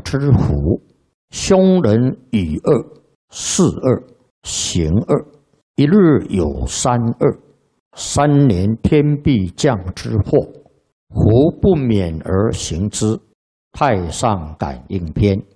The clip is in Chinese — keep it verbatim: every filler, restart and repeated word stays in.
之福，凶人与恶，事恶，行恶，一日有三恶，三年天必降之祸，胡不免而行之。太上感应篇。